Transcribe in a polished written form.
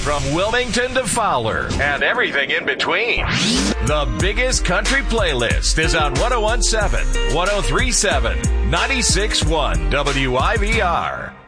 from Wilmington to Fowler and everything in between. The biggest country playlist is on 101.7, 103.7, 96.1 WIVR.